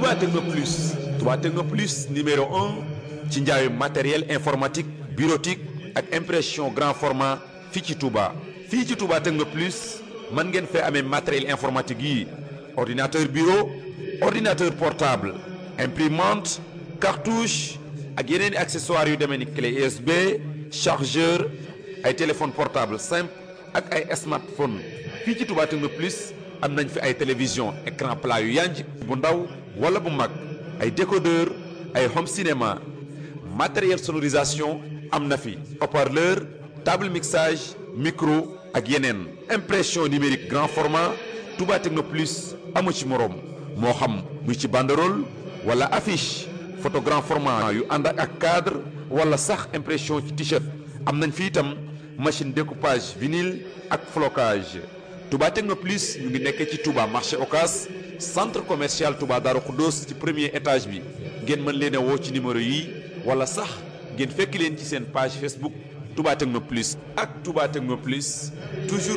Touba Techno Plus. Touba Techno Plus numéro 1 ci njaayu matériel informatique bureautique ak impression grand format fii ci Touba. fii ci Touba Techno Plus mën ngeen fee amee matériel informatique yi ordinateur bureau ordinateur portable imprimante cartouche ak yeneen i accessoires yu demee ni clé USB chargeur ay téléphone portable simple ak ay smartphone fii ci Touba Techno Plus am nañ fi ay télévision écran plat yu yanj bu ndaw wala bu mag ay décodeur ay home cinéma matériel sonorisation am na fi haut-parleur table mixage micro ak yeneen impression numérique grand format Touba Techno Plus amu ci moroom moo xam muy ci banderole wala affiche photo grand format yu ànd ak cadre wala sax impression ci t-shirt am nañ fi itam machine découpage vinyle ak flocage Touba Techno Plus ñu ngi nekkee ci Touba marché Ocas centre commercial Touba Darou Khoudoss ci premier étage bi ngeen mën leen a woo ci numéro yi wala sax ngeen fekk leen ci seen page Facebook Touba Techno Plus ak Touba Techno Plus toujours